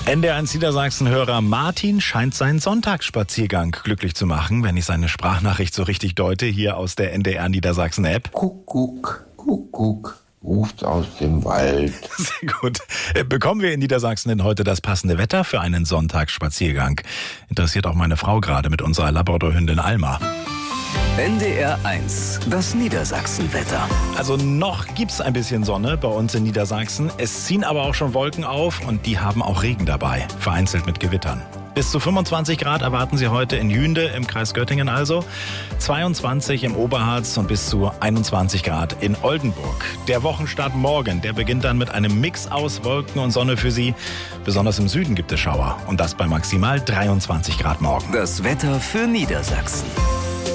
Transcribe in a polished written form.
NDR1 Niedersachsen-Hörer Martin scheint seinen Sonntagsspaziergang glücklich zu machen, wenn ich seine Sprachnachricht so richtig deute, hier aus der NDR Niedersachsen-App. Kuckuck, Kuckuck, ruft aus dem Wald. Sehr gut. Bekommen wir in Niedersachsen denn heute das passende Wetter für einen Sonntagsspaziergang? Interessiert auch meine Frau gerade mit unserer Labradorhündin Alma. NDR 1, das Niedersachsenwetter. Also noch gibt's ein bisschen Sonne bei uns in Niedersachsen. Es ziehen aber auch schon Wolken auf und die haben auch Regen dabei, vereinzelt mit Gewittern. Bis zu 25 Grad erwarten Sie heute in Jünde im Kreis Göttingen also, 22 im Oberharz und bis zu 21 Grad in Oldenburg. Der Wochenstart morgen, der beginnt dann mit einem Mix aus Wolken und Sonne für Sie. Besonders im Süden gibt es Schauer und das bei maximal 23 Grad morgen. Das Wetter für Niedersachsen.